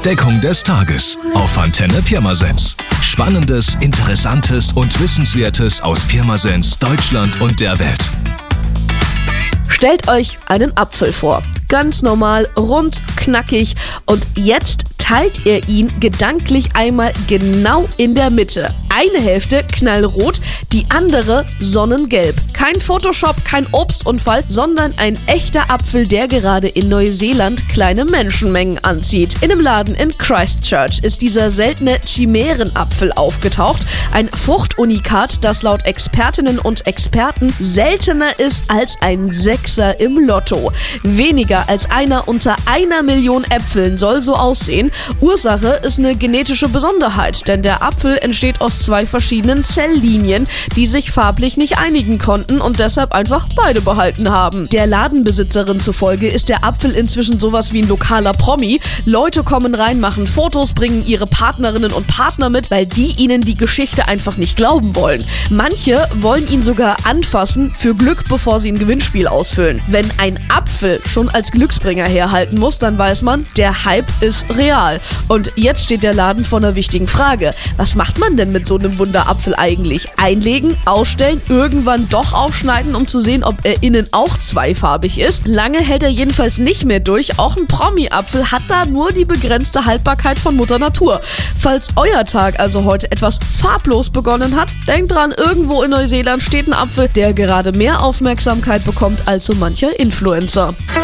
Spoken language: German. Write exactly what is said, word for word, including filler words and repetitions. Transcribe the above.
Entdeckung des Tages auf Antenne Pirmasens. Spannendes, Interessantes und Wissenswertes aus Pirmasens, Deutschland und der Welt. Stellt euch einen Apfel vor. Ganz normal, rund, knackig und jetzt teilt ihr ihn gedanklich einmal genau in der Mitte. Eine Hälfte knallrot, die andere sonnengelb. Kein Photoshop, kein Obstunfall, sondern ein echter Apfel, der gerade in Neuseeland kleine Menschenmengen anzieht. In einem Laden in Christchurch ist dieser seltene Chimärenapfel aufgetaucht. Ein Fruchtunikat, das laut Expertinnen und Experten seltener ist als ein Sechser im Lotto. Weniger als einer unter einer Million Äpfeln soll so aussehen. Ursache ist eine genetische Besonderheit, denn der Apfel entsteht aus zwei verschiedenen Zelllinien, die sich farblich nicht einigen konnten und deshalb einfach beide behalten haben. Der Ladenbesitzerin zufolge ist der Apfel inzwischen sowas wie ein lokaler Promi. Leute kommen rein, machen Fotos, bringen ihre Partnerinnen und Partner mit, weil die ihnen die Geschichte einfach nicht glauben wollen. Manche wollen ihn sogar anfassen für Glück, bevor sie ein Gewinnspiel ausfüllen. Wenn ein Apfel schon als Glücksbringer herhalten muss, dann weiß man, der Hype ist real. Und jetzt steht der Laden vor einer wichtigen Frage. Was macht man denn mit so einem Wunderapfel eigentlich? Einlegen, ausstellen, irgendwann doch aufschneiden, um zu sehen, ob er innen auch zweifarbig ist? Lange hält er jedenfalls nicht mehr durch. Auch ein Promi-Apfel hat da nur die begrenzte Haltbarkeit von Mutter Natur. Falls euer Tag also heute etwas farblos begonnen hat, denkt dran, irgendwo in Neuseeland steht ein Apfel, der gerade mehr Aufmerksamkeit bekommt als so mancher Influencer.